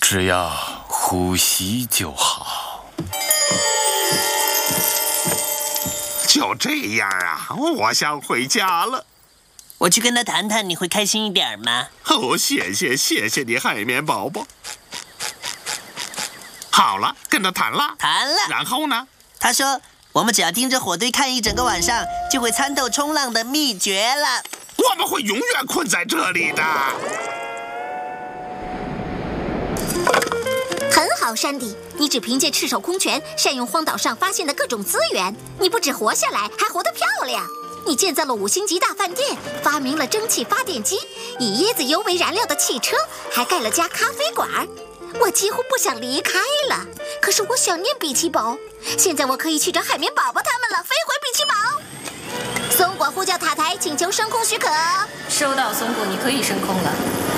只要呼吸就好。 就这样啊，我想回家了。 我去跟他谈谈，你会开心一点吗？ 哦，谢谢你，海绵宝宝。好了，跟他谈了。 谈了。 然后呢？ 他说，我们只要盯着火堆看一整个晚上，就会参透冲浪的秘诀了。 我们会永远困在这里的。 很好，山迪，你只凭借赤手空拳，善用荒岛上发现的各种资源，你不止活下来，还活得漂亮。你建造了5星级大饭店，发明了蒸汽发电机，以椰子油为燃料的汽车，还盖了家咖啡馆。我几乎不想离开了，可是我想念比奇堡。现在我可以去找海绵宝宝他们了，飞回比奇堡。松果呼叫塔台，请求升空许可。 收到，松果，你可以升空了。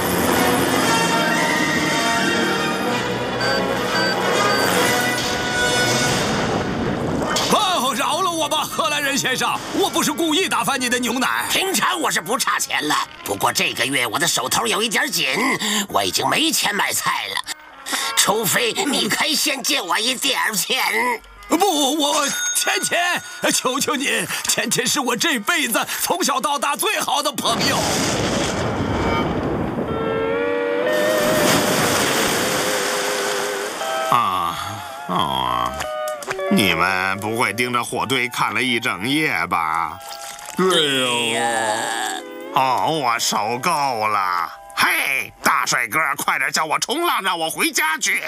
饶了我吧，荷兰人先生，我不是故意打翻你的牛奶。 平常我是不差钱了，不过这个月我的手头有一点紧，我已经没钱买菜了，除非你可以先借我一点钱。 不，我芊芊，求求您，芊芊是我这辈子从小到大最好的朋友。 你们不会盯着火堆看了一整夜吧？ 对呀。 哦，我受够了。嘿，大帅哥，快点叫我冲浪，让我回家去。